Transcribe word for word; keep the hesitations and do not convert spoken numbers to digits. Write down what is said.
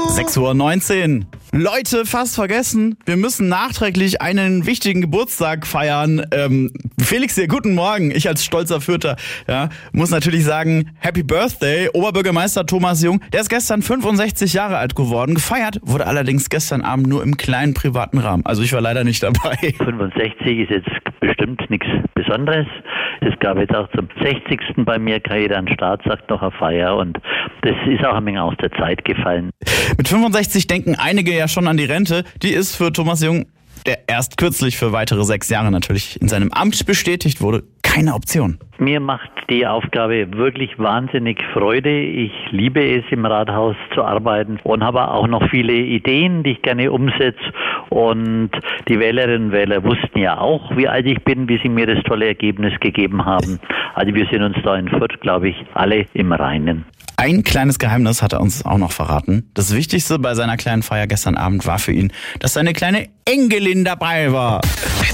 sechs Uhr neunzehn. Leute, fast vergessen, wir müssen nachträglich einen wichtigen Geburtstag feiern. Ähm, Felix hier, guten Morgen. Ich als stolzer Fürther ja, muss natürlich sagen, Happy Birthday, Oberbürgermeister Thomas Jung. Der ist gestern fünfundsechzig Jahre alt geworden. Gefeiert wurde allerdings gestern Abend nur im kleinen privaten Rahmen. Also ich war leider nicht dabei. fünfundsechzig ist jetzt bestimmt nichts Besonderes. Es gab jetzt auch zum sechzigsten bei mir jeder an Staatstag noch eine Feier und das ist auch ein wenig aus der Zeit gefallen. Mit fünfundsechzig denken einige ja schon an die Rente. Die ist für Thomas Jung, der erst kürzlich für weitere sechs Jahre natürlich in seinem Amt bestätigt wurde, keine Option. Mir macht die Aufgabe wirklich wahnsinnig Freude. Ich liebe es, im Rathaus zu arbeiten und habe auch noch viele Ideen, die ich gerne umsetze. Und die Wählerinnen und Wähler wussten ja auch, wie alt ich bin, wie sie mir das tolle Ergebnis gegeben haben. Also wir sind uns da in Fürth, glaube ich, alle im Reinen. Ein kleines Geheimnis hat er uns auch noch verraten. Das Wichtigste bei seiner kleinen Feier gestern Abend war für ihn, dass seine kleine Enkelin dabei war.